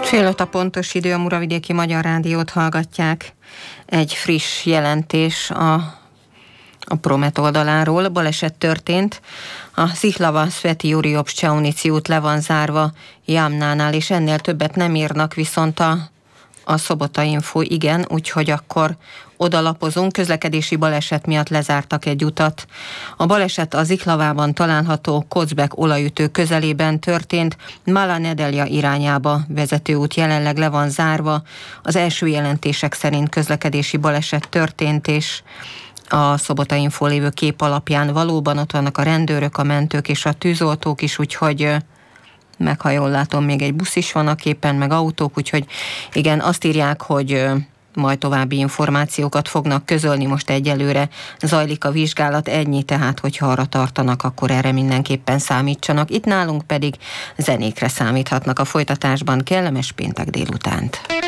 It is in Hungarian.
5:05 a pontos idő, a Muravidéki Magyar Rádiót hallgatják. Egy friss jelentés a Promet oldaláról. Baleset történt. A Zihlava-Sveti Juri Obcseunici út le van zárva Jamnánál, és ennél többet nem írnak, viszont a Szobota Info igen, úgyhogy akkor odalapozunk. Közlekedési baleset miatt lezártak egy utat. A baleset a Zihlavában található Kocbek olajütő közelében történt, Mala Nedelja irányába vezető út jelenleg le van zárva. Az első jelentések szerint közlekedési baleset történt, és a Szobota Info lévő kép alapján valóban ott vannak a rendőrök, a mentők és a tűzoltók is, úgyhogy meg ha jól látom, még egy busz is van a képen, meg autók, úgyhogy igen, azt írják, hogy majd további információkat fognak közölni, most egyelőre zajlik a vizsgálat, ennyi, tehát hogyha arra tartanak, akkor erre mindenképpen számítsanak. Itt nálunk pedig zenékre számíthatnak a folytatásban. Kellemes péntek délutánt!